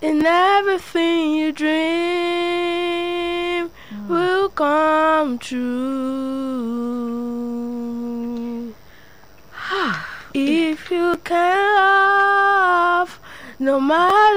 and everything you dream will come true. If you can love, no matter